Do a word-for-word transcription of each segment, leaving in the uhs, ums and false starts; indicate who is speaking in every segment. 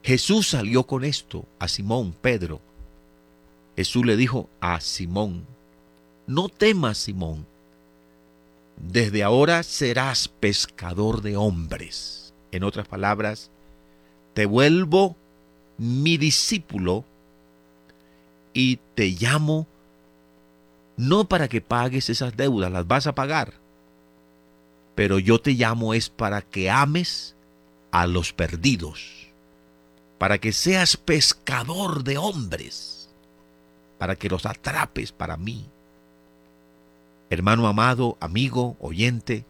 Speaker 1: Jesús salió con esto a Simón, Pedro. Jesús le dijo a Simón: no temas, Simón, desde ahora serás pescador de hombres. En otras palabras, te vuelvo mi discípulo y te llamo no para que pagues esas deudas, las vas a pagar, pero yo te llamo es para que ames a los perdidos, para que seas pescador de hombres, para que los atrapes para mí. Hermano amado, amigo, oyente,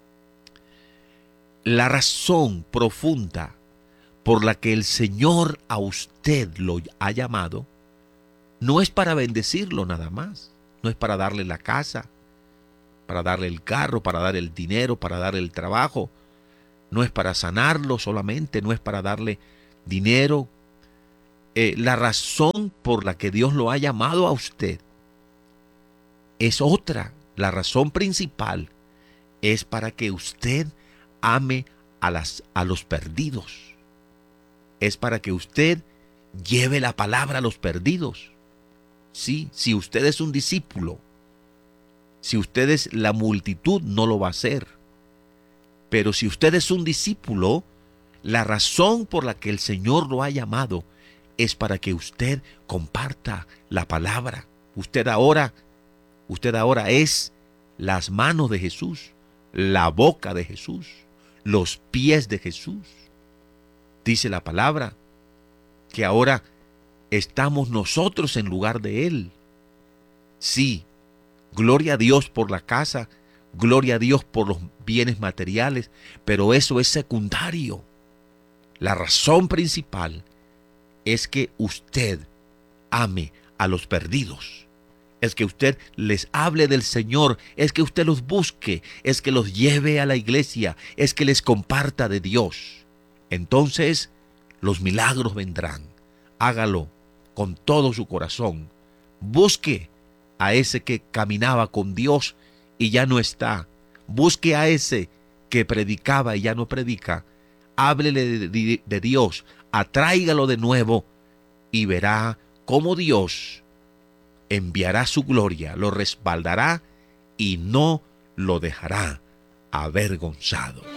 Speaker 1: la razón profunda por la que el Señor a usted lo ha llamado no es para bendecirlo nada más, no es para darle la casa, para darle el carro, para dar el dinero, para darle el trabajo, no es para sanarlo solamente, no es para darle dinero. Eh, la razón por la que Dios lo ha llamado a usted es otra. La razón principal es para que usted ame a, las, a los perdidos. Es para que usted lleve la palabra a los perdidos. Sí, si usted es un discípulo, si usted es la multitud, no lo va a hacer. Pero si usted es un discípulo, la razón por la que el Señor lo ha llamado es para que usted comparta la palabra. Usted ahora, usted ahora es las manos de Jesús, la boca de Jesús, los pies de Jesús. Dice la palabra que ahora estamos nosotros en lugar de Él. Sí, gloria a Dios por la casa, gloria a Dios por los bienes materiales, pero eso es secundario. La razón principal es que usted ame a los perdidos, es que usted les hable del Señor, es que usted los busque, es que los lleve a la iglesia, es que les comparta de Dios. Entonces los milagros vendrán. Hágalo con todo su corazón. Busque a ese que caminaba con Dios y ya no está. Busque a ese que predicaba y ya no predica. Háblele de, de, de Dios, atráigalo de nuevo y verá cómo Dios enviará su gloria, lo respaldará y no lo dejará avergonzado.